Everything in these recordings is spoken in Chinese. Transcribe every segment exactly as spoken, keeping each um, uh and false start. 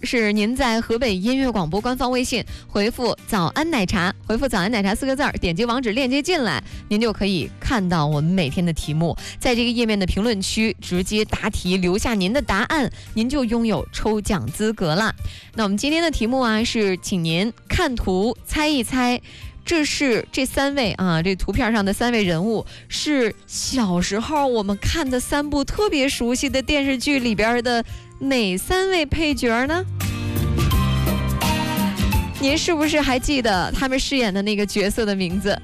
是您在河北音乐广播官方微信回复早安奶茶，回复早安奶茶四个字儿，点击网址链接进来，您就可以看到我们每天的题目，在这个页面的评论区直接答题，留下您的答案，您就拥有抽奖资格啦。那我们今天的题目啊是请您看图猜一猜，这是这三位啊，这图片上的三位人物是小时候我们看的三部特别熟悉的电视剧里边的哪三位配角呢？您是不是还记得他们饰演的那个角色的名字？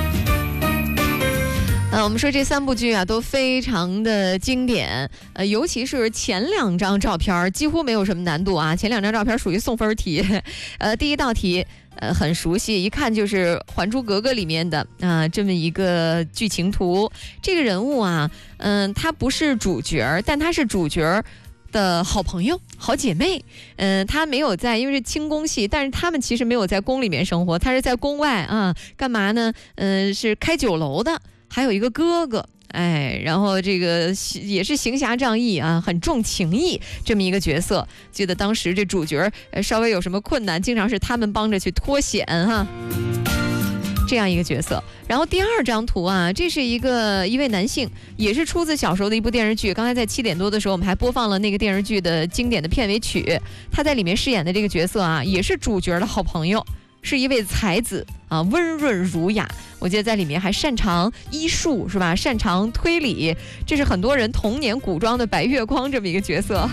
呃，我们说这三部剧啊都非常的经典，呃，尤其是前两张照片几乎没有什么难度啊，前两张照片属于送分题。呃，第一道题呃很熟悉，一看就是《还珠格格》里面的啊、呃、这么一个剧情图。这个人物啊，嗯、呃，他不是主角，但他是主角的好朋友、好姐妹。嗯、呃，他没有在，因为是清宫戏，但是他们其实没有在宫里面生活，他是在宫外啊，干嘛呢？嗯、呃，是开酒楼的。还有一个哥哥，哎，然后这个也是行侠仗义啊，很重情义这么一个角色。记得当时这主角呃稍微有什么困难，经常是他们帮着去脱险哈，这样一个角色。然后第二张图啊，这是一个一位男性，也是出自小时候的一部电视剧。刚才在七点多的时候，我们还播放了那个电视剧的经典的片尾曲。他在里面饰演的这个角色啊，也是主角的好朋友。是一位才子啊，温润儒雅，我记得在里面还擅长医术是吧？擅长推理，这是很多人童年古装的白月光这么一个角色。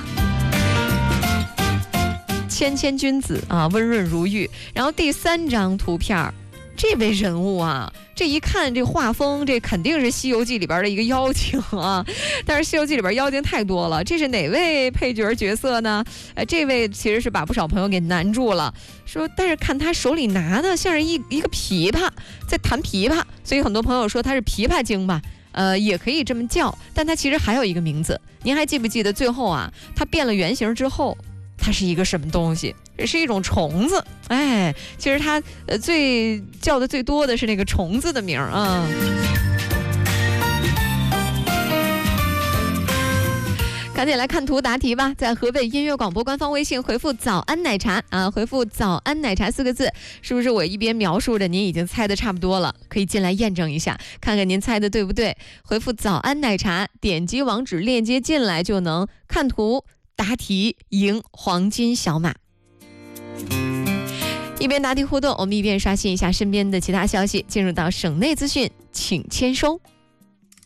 谦谦君子啊，温润如玉。然后第三张图片，这位人物啊，这一看这画风，这肯定是《西游记》里边的一个妖精啊。但是《西游记》里边妖精太多了，这是哪位配角角色呢？呃，这位其实是把不少朋友给难住了。说，但是看他手里拿的像是一一个琵琶，在弹琵琶，所以很多朋友说他是琵琶精吧，呃，也可以这么叫。但他其实还有一个名字，您还记不记得？最后啊，他变了原形之后，它是一个什么东西？是一种虫子。哎，其实他呃最叫的最多的是那个虫子的名啊。赶紧来看图答题吧，在河北音乐广播官方微信回复早安奶茶啊，回复早安奶茶四个字，是不是我一边描述着您已经猜的差不多了？可以进来验证一下，看看您猜的对不对。回复早安奶茶，点击网址链接进来就能看图答题，赢黄金小马。一边答题互动，我们一边刷新一下身边的其他消息，进入到省内资讯，请签收。